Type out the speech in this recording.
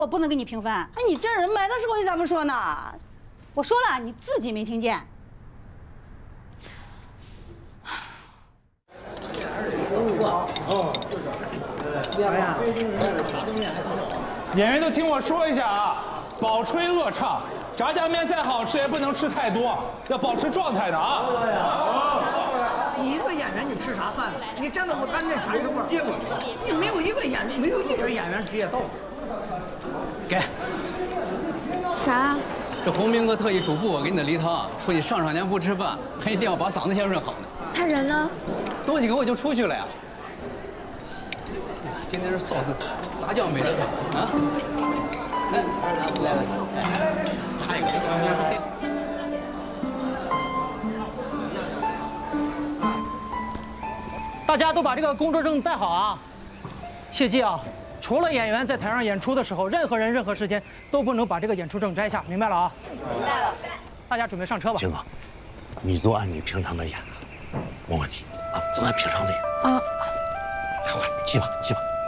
我不能给你平分。 哎，你这人买的时候你咋不说呢？ 我说了，你自己没听见。 演员都听我说一下啊，饱吹恶唱，炸酱面再好吃也不能吃太多，要保持状态的啊。 你一个演员，你吃啥饭呢？你站在舞台那啥时候见过你没有一个演员，没有一点演员职业道德。 给。 啥？ 这洪明哥特意嘱咐我给你的梨汤，说你上年不吃饭，他一定要把嗓子先润好呢。 他人呢？ 多几个我就出去了呀。今天这臊子炸酱美得很啊！来，擦一个。 大家都把这个工作证带好啊！切记啊，除了演员在台上演出的时候，任何人、任何时间都不能把这个演出证摘下，明白了啊？明白了。大家准备上车吧。 金哥，你就按你平常的演，没问题啊，就按平常的演。 啊， 快，记吧，记吧。